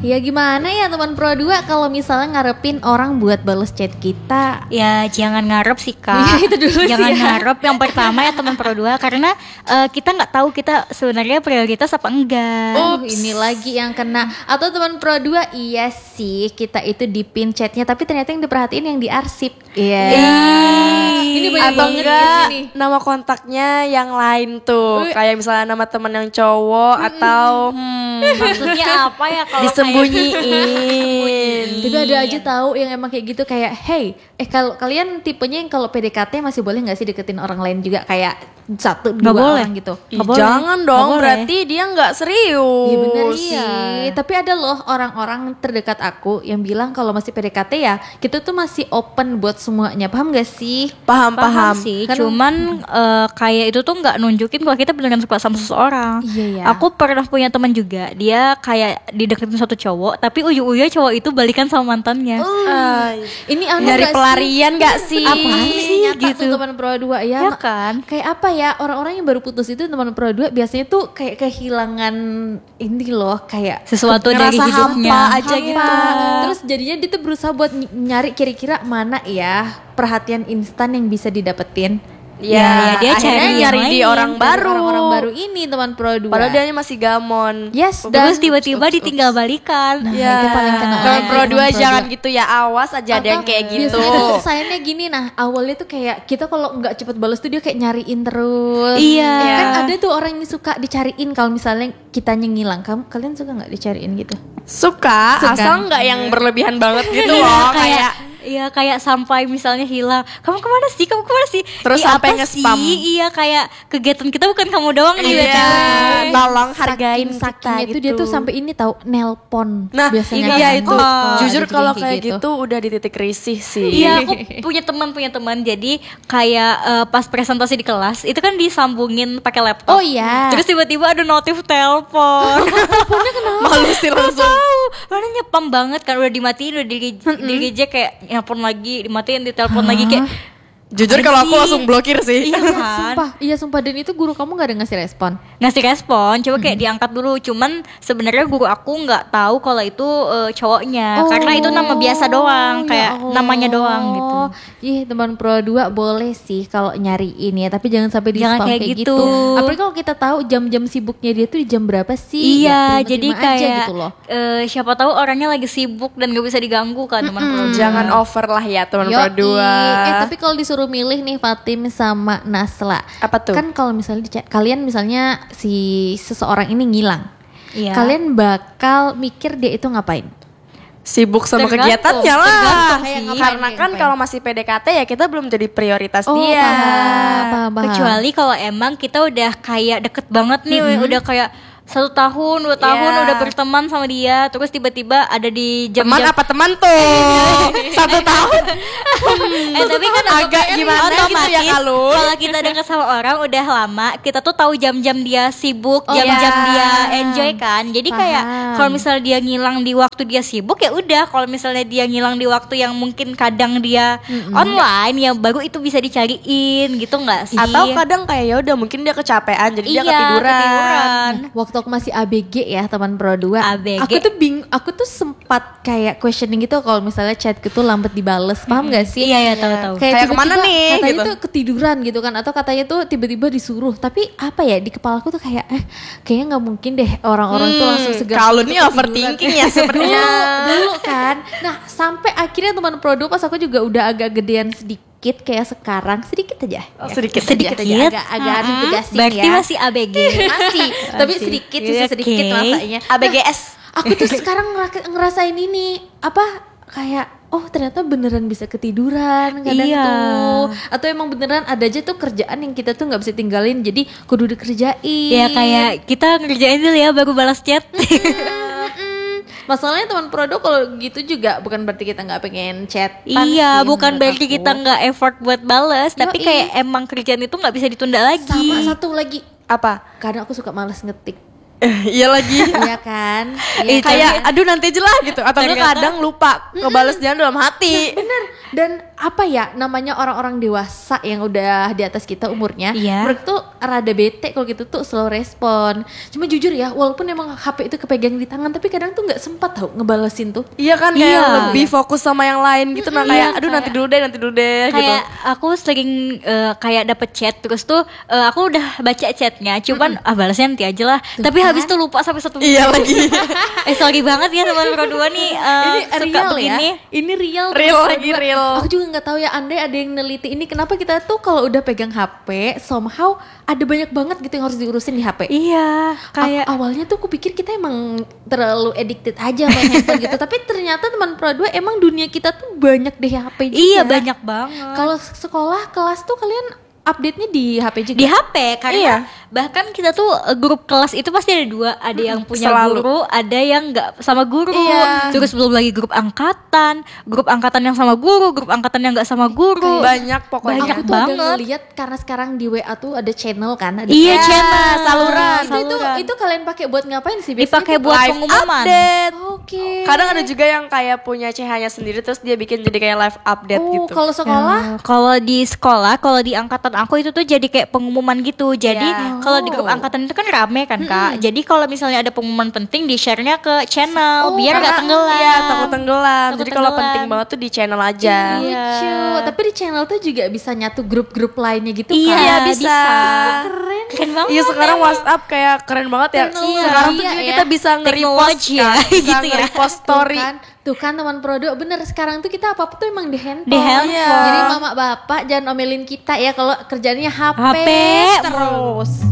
Ya gimana ya teman Pro 2 kalau misalnya ngarepin orang buat bales chat kita? Ya jangan ngarep sih Kak. Iya, itu dulu sih Jangan ya. ngarep yang pertama ya teman Pro 2 karena kita nggak tahu kita sebenarnya prioritas apa enggak. Ini lagi yang kena. Atau teman Pro 2, iya sih kita itu di pin chatnya, tapi ternyata yang diperhatiin yang diarsip. Iya. Ini banyak Atau banget enggak di sini. nama kontaknya yang lain tuh, kayak misalnya nama teman yang cowok atau Maksudnya apa ya kalau disembunyiin. Tapi ada aja tahu yang emang kayak gitu, kayak hey, kalau kalian tipenya yang kalau PDKT masih boleh nggak sih deketin orang lain juga kayak 1-2 Nggak boleh. orang gitu? Ih, Nggak boleh. jangan Nggak dong, boleh. berarti dia nggak serius. Iya benar sih. Tapi ada loh orang-orang terdekat aku yang bilang kalau masih PDKT ya kita tuh masih open buat semuanya. Paham gak sih? Paham. Paham sih, Kan- cuman kayak itu tuh nggak nunjukin kalau kita beneran suka sama seseorang. Iya ya. Aku pernah punya teman juga, dia kayak dideketin satu cowok, tapi ujung-ujungnya cowok itu balikan sama mantannya. Ini aneh Nyari gak sih? pelarian gak sih? Apaan sih nyata Gitu. tuh teman Pro 2 ya? Ya kan? Kayak apa ya, orang-orang yang baru putus itu teman Pro 2 biasanya tuh kayak kehilangan ini loh, kayak Sesuatu dari ngerasa hidupnya. hampa aja gitu. Terus jadinya dia tuh berusaha buat nyari kira-kira mana ya perhatian instan yang bisa didapetin. Ya, dia akhirnya cari yang nyari di lain, orang Dari baru. orang-orang baru ini teman Pro 2. Padahal dia masih gamon. Yes, Terus tiba-tiba ditinggal balikan. Ya, itu paling kena kalau orang Pro yang 2 Pro jangan 2. gitu ya, awas aja ada yang kayak gitu. Biasanya tuh sayangnya gini, nah awalnya tuh kayak kita kalau nggak cepet balas tuh dia kayak nyariin terus. Iya. Kan ada tuh orang yang suka dicariin kalau misalnya kitanya ngilang. Kalian suka nggak dicariin gitu? Suka, Suka. asal nggak yang berlebihan banget gitu loh, kayak Iya kayak sampai misalnya hilang, kamu kemana sih, kamu kemana sih, Terus Ih, sampai apa nge-spam. sih? Iya kayak kegiatan kita bukan kamu doang nih Iya, BTW. tolong hargain Sakingnya kita itu dia gitu. tuh sampai ini tahu nelpon. Nah, biasanya iya kan. itu. Oh, Jujur ada kalau juga kayak yang gitu udah di titik risih sih. Iya, aku punya teman jadi kayak pas presentasi di kelas itu kan disambungin pakai laptop. Oh iya. Terus tiba-tiba ada notif telepon. Malu sih langsung. Tahu, mana nyepam banget kan, udah dimatiin, udah di reject, kayak nelpon lagi, dimatiin, ditelepon lagi kayak Jujur Apa kalau aku sih? langsung blokir sih. iya kan. Sumpah, dan itu guru kamu nggak ada ngasih respon. Ngasih respon, coba kayak diangkat dulu. Cuman sebenarnya guru aku nggak tahu kalau itu cowoknya, karena itu nama biasa doang, ya kayak Allah. namanya doang gitu. Ih, teman Pro 2 boleh sih kalau nyariin ya, tapi jangan sampai di Jangan spam kayak kayak gitu. gitu. Apalagi kalau kita tahu jam-jam sibuknya dia tuh di jam berapa sih? Iya, Ya, jadi terima-terima aja kayak gitu loh. siapa tahu orangnya lagi sibuk dan gak bisa diganggu kan teman Pro. Jangan over lah ya teman Yoi. Pro 2. Tapi kalau disuruh milih nih Fatim sama Nasla, Apa tuh? kan kalau misalnya kalian misalnya si seseorang ini ngilang, Iya. kalian bakal mikir dia itu ngapain? Sibuk sama Tergantung, kegiatannya lah. tergantung sih. Karena kan Ngapain? kalau masih PDKT ya kita belum jadi prioritas Oh, dia. paham. Kecuali kalau emang kita udah kayak deket banget nih, udah kayak 1 tahun, 2 tahun Iya. udah berteman sama dia, terus tiba-tiba ada di Teman jam-jam apa teman tuh? 1 tahun. tapi kan Agak gimana gitu ya, Kalun? kalau kita deket sama orang udah lama, kita tuh tahu jam-jam dia sibuk, Oh, jam-jam iya. dia enjoy kan. Jadi kayak Paham. kalau misalnya dia ngilang di waktu dia sibuk ya udah, kalau misalnya dia ngilang di waktu yang mungkin kadang dia online ya baru itu bisa dicariin gitu nggak sih? Atau kadang kayak ya udah mungkin dia kecapean jadi dia Iya, ketiduran. Waktu aku masih ABG ya teman Pro 2, ABG. aku tuh sempat kayak questioning gitu kalau misalnya chatku tuh lambat dibales, paham gak sih? Iya, tahu-tahu. Kayak kemana tiba-tiba nih, katanya gitu. tuh ketiduran gitu kan, atau katanya tuh tiba-tiba disuruh, tapi apa ya di kepalaku tuh kayak kayaknya nggak mungkin deh orang-orang tuh langsung segera Kalau gitu nih ketiduran. overthinking ya sepertinya. dulu kan. Nah sampai akhirnya teman Pro 2 pas aku juga udah agak gedean sedikit kayak sekarang, sedikit aja. Oh, sedikit Sedikit aja, agak harus tegasin Berarti ya. masih ABG. Masih, tapi sedikit sih, sedikit Oke. rasanya. ABGS. Aku tuh sekarang ngerasain ini apa kayak ternyata beneran bisa ketiduran kadang Iya. tuh, atau emang beneran ada aja tuh kerjaan yang kita tuh nggak bisa tinggalin jadi kudu dikerjain. Ya kayak kita ngerjain dulu ya baru balas chat. Masalahnya teman Prodo kalau gitu juga bukan berarti kita nggak pengen chat. Iya, bukan berarti kita nggak effort buat balas, tapi Yoi. kayak emang kerjaan itu nggak bisa ditunda lagi. Sama satu lagi, Apa? kadang aku suka malas ngetik. Iya lagi. Iya kan? Iya kan? Kayak aduh nanti aja lah gitu. Atau enggak Ternyata- kadang lupa ngebalesnya dalam hati. Bener. Dan apa ya namanya orang-orang dewasa yang udah di atas kita umurnya, Iya. mereka tuh rada bete kalau gitu tuh slow respon. Cuma jujur ya, walaupun emang HP itu kepegang di tangan, tapi kadang tuh nggak sempat tau ngebalesin tuh. Iya kan, kayak Iya. lebih fokus sama yang lain gitu. Nah kayak aduh nanti dulu deh gitu. Kayak aku sering kayak dapet chat terus tuh aku udah baca chatnya, cuman balasnya nanti aja lah. Tapi habis tuh lupa sampai 1 minggu. Iya lagi. Sorry banget ya teman Pro 2 nih Ini suka real begini. ya. Ini real. Real teman-teman lagi, gua. real. Aku juga nggak tahu ya, andai ada yang neliti ini kenapa kita tuh kalau udah pegang HP somehow ada banyak banget gitu yang harus diurusin di HP. Iya, kayak Awalnya tuh aku pikir kita emang terlalu addicted aja main handphone gitu, tapi ternyata teman Pro 2 emang dunia kita tuh banyak di HP juga. iya banyak banget. Kalau sekolah kelas tuh kalian update-nya di HP juga. Di HP karena Iya. bahkan kita tuh grup kelas itu pasti ada 2, ada yang punya selalu. guru, ada yang nggak sama guru. Iya. Terus belum lagi grup angkatan yang sama guru, grup angkatan yang nggak sama guru. Banyak pokoknya. Banyak Aku tuh ada banget. ngeliat karena sekarang di WA tuh ada channel kan, ada Iya, Ya, channel saluran. Itu kalian pakai buat ngapain sih? Biasanya Dipakai tuh- buat Live pengumuman. update. Oke. Kadang ada juga yang kayak punya CH-nya sendiri terus dia bikin jadi kayak live update Oh, gitu. kalau sekolah Kalau di sekolah, kalau di angkatan aku itu tuh jadi kayak pengumuman gitu. Jadi Ya. kalau di grup angkatan itu kan rame kan kak. Jadi kalau misalnya ada pengumuman penting di share-nya ke channel biar nggak tenggelam. Iya, takut tenggelam. Takut Jadi kalau tenggelam. penting banget tuh di channel aja. Iya. lucu. Tapi di channel tuh juga bisa nyatu grup-grup lainnya gitu Iya, kan? Iya, bisa. Keren. Keren banget. Iya, sekarang WhatsApp kayak keren banget ya. Teknologi Sekarang tuh ya, juga ya. kita bisa nge-repost Teknologi ya, kan, bisa gitu ya. nge-repost story. Tuh kan teman Prodo, bener sekarang tuh kita apa-apa tuh emang di handphone. Di handphone. Jadi mama bapak jangan omelin kita ya kalau kerjanya HP, HP terus.